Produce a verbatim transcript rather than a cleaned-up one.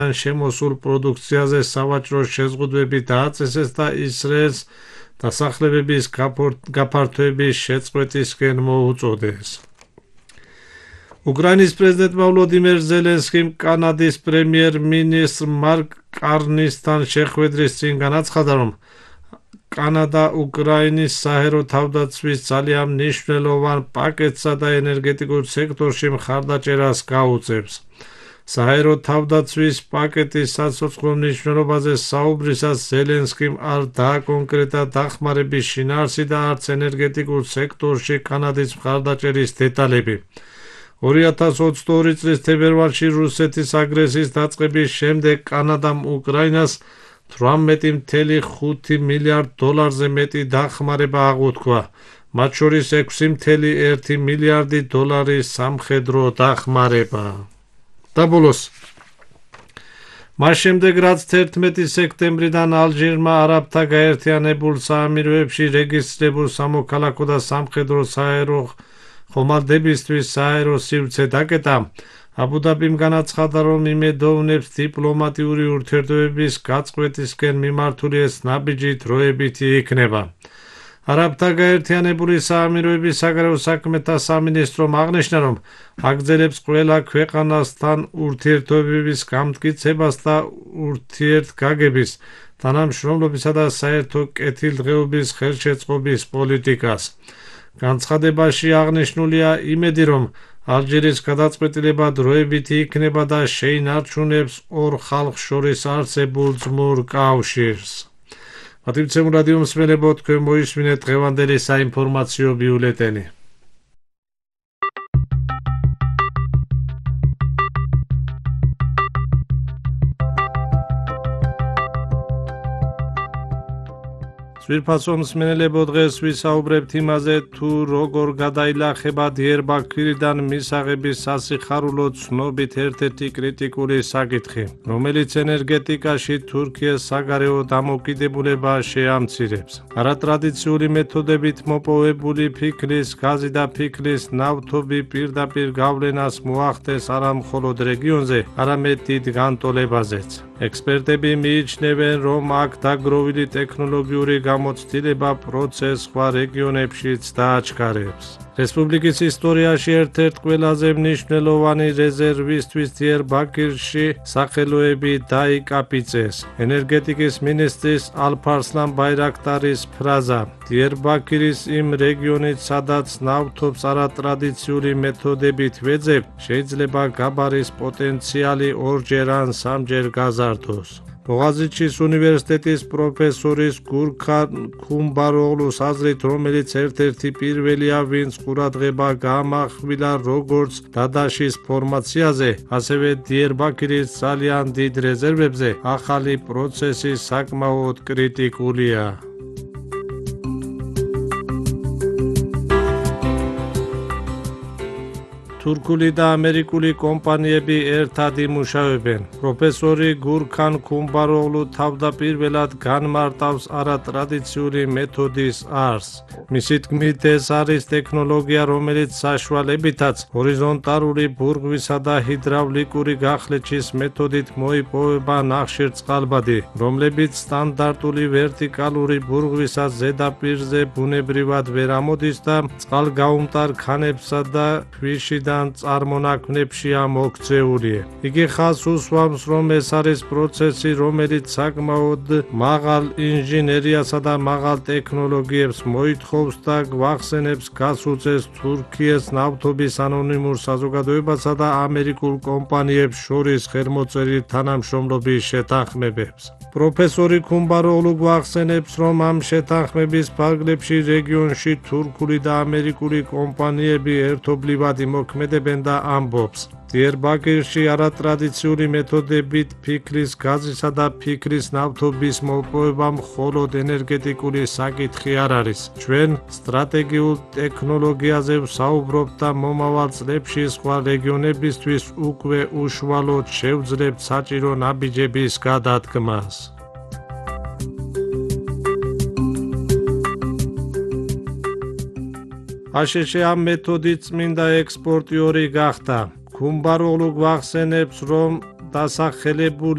შემოსულ პროდუქციაზე სავაჭრო შეზღუდვები დააწესეს და ისრაელს დასახლებების გაფართოების შეწყვეტისკენ მოუწოდეს. უკრაინის პრეზიდენტმა ვლოდიმერ ზელენსკიმ კანადის პრემიერ-მინისტრ მარკ კარნისთან შეხვედრის წინ განაცხადა, რომ კანადა უკრაინის საჰაერო თავდაცვის ძალიან მნიშვნელოვან პაკეტსა და ენერგეტიკულ სექტორში მხარდაჭერას გაუწევს. საჰაერო თავდაცვის პაკეტის საცოცხლო მნიშვნელობაზე საუბრისას ზელენსკიმ არ დააკონკრეტა დახმარების შინაარსი და არც ენერგეტიკულ სექტორში კანადის მხარდაჭერის დეტალები. ორი ათას ოცდაორი წლის თებერვალში რუსეთის აგრესიის დაწყების შემდეგ კანადამ უკრაინას თვრამეტი წუთი ხუთი მილიარდ დოლარზე მეტი დახმარება აღუთქვა, მათ შორის ექვსი წუთი ერთი მილიარდი დოლარის სამხედრო დახმარება. და ბოლოს, მას შემდეგ რაც თერთმეტი სექტემბრიდან ალჟირმა არაბთა გაერთიანებულ საამიროებში რეგისტრირებულ სამოქალაქო და სამხედრო საჰაერო ხომალდებისთვის საჰაერო სივრცე დაკეტა, აბუ-დაბიმ განაცხადა, რომ იმედოვნებს დიპლომატიური ურთიერთობების გაწყვეტისკენ მიმართული ეს ნაბიჯი დროებითი იქნება. არაბთა გაერთიანებული საამიროების საგარეო საქმეთა სამინისტრომ აღნიშნა, რომ აგრძელებს ყველა ქვეყანასთან ურთიერთობების გამტკიცებას და ურთიერთგაგების, თანამშრომლობისა და საერთო კეთილდღეობის ხელშეწყობის პოლიტიკას. განცხადებაში აღნიშნულია იმედი, რომ ალჟირის გადაწყვეტილება დროებითი იქნება და შეინარჩუნებს ორ ხალხს შორის არსებულ ძმურ კავშირს. მადლობთ რადიო მსმენელებო, თქვენ მოისმინეთ დღევანდელი საინფორმაციო ბიულეტენი. ძვირფასო მსმენელებო, დღეს ვისაუბრებთ იმაზე, თუ როგორ გადაილახება დიერბაქირიდან მისაღების სასიხარულო ცნობით ერთ-ერთი კრიტიკული საკითხი, რომელიც ენერგეტიკაში თურქიას საგარეო დამოუკიდებულება შეამცირებს. არატრადიციული მეთოდებით მოპოვებული ფიქლის, გაზი და ფიქლის ნავთობი პირდაპირ გავლენას მოახდენს არა მხოლოდ რეგიონზე, არამედ დიდ განტოლებაზეც. ექსპერტები მიიჩნევენ, რომ აქ დაგროვილი ტექნოლოგიური გამოცდილება პროცესს სხვა რეგიონებშიც დააჩქარებს. რესპუბლიკის ისტორიაში ერთ-ერთ ყველაზე მნიშვნელოვანი რეზერვისთვის დიერბაქირში სახელოები დაიკაპიცეს. ენერგეტიკის მინისტრის ალფარსლან ბაირაქტარის ფრაზა „დიერბაქირის იმ რეგიონით, სადაც ნავთობს არატრადიციული მეთოდებით ვეძებთ, შეიძლება გაბარის პოტენციალი ორჯერ ან სამჯერ გაზარდოს“. ბოღაზიჩის უნივერსიტეტის პროფესორის გურქან ქუმბაროღლუს აზრით, რომელიც ერთ-ერთი პირველია, ვინც ყურადღება გაამახვილა როგორც დადაშის ფორმაციაზე, ასევე დიერბაქირის ძალიან დიდ რეზერვებზე, ახალი პროცესი საკმაოდ კრიტიკულია. თურქული და ამერიკული კომპანიები ერთად იმუშავებენ. პროფესორი გურქან ქუმბაროღლუ თავდაპირველად განმარტავს არატრადიციული მეთოდის არსს. მისი თქმით, ეს არის ტექნოლოგია, რომელიც საშუალებითაც ჰორიზონტალური ბურღვისა და ჰიდრავლიკური გახლეჩის მეთოდით მოიპოვება ნახშირწყალბადი, რომლებიც სტანდარტული ვერტიკალური ბურღვისას ზედაპირზე ბუნებრივად ვერ ამოდის და წყალგაუმტარ ქანებსა და ქვიშიდან წარმონაქმნებშია მოქცეული. იგი ხაზს უსვამს, რომ ეს არის პროცესი, რომელიც საკმაოდ მაღალ ინჟინერიასა და მაღალ ტექნოლოგიებს მოითხოვს და გვახსენებს გასუწეს თურქიის ნავთობის ანონიმურ საზოგადოებასა და ამერიკულ კომპანიებს შორის ხელმოწერილ თანამშრომლობის შეთანხმებებს. პროფესორი ქუმბაროღლუ გვახსენებს, რომ ამ შეთანხმების ფარგლებში რეგიონში თურქული და ამერიკული კომპანიები ერთობლივად იმოქმედებენ და ამბობს, დიერბაქირში არატრადიციული მეთოდებით ფიქლის, გაზისა და ფიქლის ნავთობის მოპოვება მხოლოდ ენერგეტიკული საკითხი არ არის. ჩვენ სტრატეგიულ ტექნოლოგიაზე ვსაუბრობთ და მომავალ წლებში სხვა რეგიონებისთვის უკვე უშუალოდ შევძლებთ საჭირო ნაბიჯების გადადგმას. აშშ ამ მეთოდით წმინდა ექსპორტიორი გახდა. ქუმბაროღლუ გვახსენებს, რომ დასახელებული